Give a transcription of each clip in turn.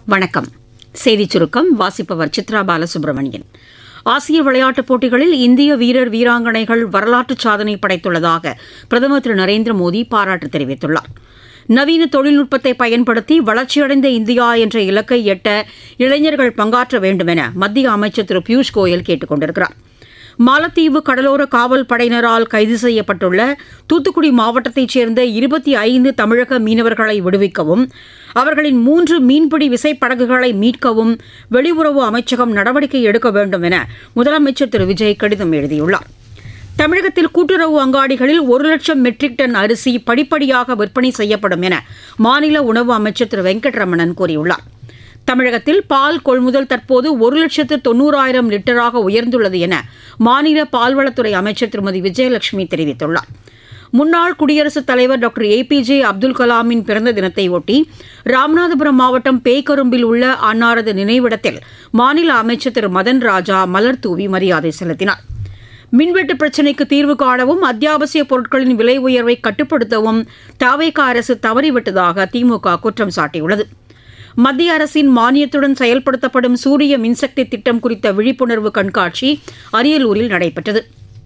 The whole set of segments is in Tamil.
வணக்கம். செய்திச் சுருக்கம் வாசிப்பவர் சித்ரா பாலசுப்ரமணியன். ஆசிய விளையாட்டுப் போட்டிகளில் இந்திய வீரர் வீராங்கனைகள் வரலாற்று சாதனை படைத்துள்ளதாக பிரதமர் திரு நரேந்திர மோடி பாராட்டு தெரிவித்துள்ளார். நவீன தொழில்நுட்பத்தை பயன்படுத்தி வளர்ச்சியடைந்த இந்தியா என்ற இலக்கை எட்ட இளைஞர்கள் பங்காற்ற வேண்டும் என மத்திய அமைச்சர் திரு பியூஷ் கோயல் கேட்டுக் கொண்டிருக்கிறார். மாலத்தீவு கடலோர காவல் படையினரால் கைது செய்யப்பட்டுள்ள தூத்துக்குடி மாவட்டத்தைச் சேர்ந்த 25 தமிழக மீனவர்களை விடுவிக்கவும், அவர்களின் 3 மீன்பிடி விசைப்படகுகளை மீட்கவும் வெளியுறவு அமைச்சகம் நடவடிக்கை எடுக்க வேண்டும் என முதலமைச்சர் திரு விஜய் கடிதம் எழுதியுள்ளார். தமிழகத்தில் கூட்டுறவு அங்காடிகளில் 1,00,000 மெட்ரிக் டன் அரிசி படிப்படியாக விற்பனை செய்யப்படும் என மாநில உணவு அமைச்சர் திரு வெங்கட்ரமணன் கூறியுள்ளார். தமிழகத்தில் பால் கொள்முதல் தற்போது 1,90,000 லிட்டராக உயர்ந்துள்ளது என மாநில பால்வளத்துறை அமைச்சர் திருமதி விஜயலட்சுமி தெரிவித்துள்ளார். முன்னாள் குடியரசுத் தலைவர் டாக்டர் APJ அப்துல் கலாமின் பிறந்த தினத்தையொட்டி ராமநாதபுரம் மாவட்டம் பேய்கரும்பில் உள்ள அன்னாரது நினைவிடத்தில் மாநில அமைச்சர் திரு மதன் ராஜா மலர் தூவி மரியாதை செலுத்தினார். மின்வெட்டு பிரச்சினைக்கு தீர்வு காணவும் அத்தியாவசிய பொருட்களின் விலை உயர்வை கட்டுப்படுத்தவும் தவேக அரசு தவறிவிட்டதாக திமுக குற்றம் சாட்டியுள்ளது. மத்திய அரசின் மானியத்துடன் செயல்படுத்தப்படும் சூரிய மின்சக்தி திட்டம் குறித்த விழிப்புணர்வு கண்காட்சி அரியலூரில் நடைபெற்றது.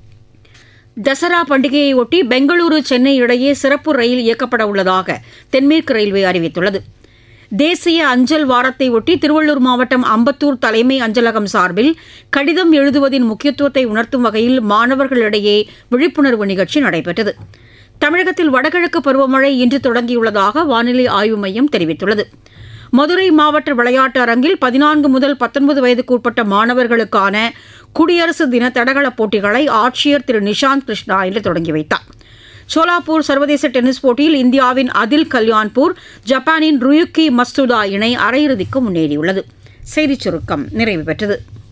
தசரா பண்டிகையையொட்டி பெங்களூரு சென்னை இடையே சிறப்பு ரயில் இயக்கப்பட உள்ளதாக தென்மேற்கு ரயில்வே அறிவித்துள்ளது. தேசிய அஞ்சல் வாரத்தையொட்டி திருவள்ளூர் மாவட்டம் அம்பத்தூர் தலைமை அஞ்சலகம் சார்பில் கடிதம் எழுதுவதின் முக்கியத்துவத்தை உணர்த்தும் வகையில் மாணவர்களிடையே விழிப்புணர்வு நிகழ்ச்சி நடைபெற்றது. தமிழகத்தில் வடகிழக்கு பருவமழை இன்று தொடங்கியுள்ளதாக வானிலை ஆய்வு மையம் தெரிவித்துள்ளது. மதுரை மாவட்ட விளையாட்டு அரங்கில் 14 முதல் 19 வயதுக்குட்பட்ட மாணவர்களுக்கான குடியரசு தின தடகள போட்டிகளை ஆட்சியர் திரு நிஷாந்த் கிருஷ்ணா இன்று தொடங்கி வைத்தார். சோலாப்பூர் சர்வதேச டென்னிஸ் போட்டியில் இந்தியாவின் அதில் கல்யாண்பூர் ஜப்பானின் ருயுக்கி மஸ்துதா இணை அரையிறுதிக்கு முன்னேறியுள்ளது. செய்திச் சுருக்கம் நிறைவு பெற்றது.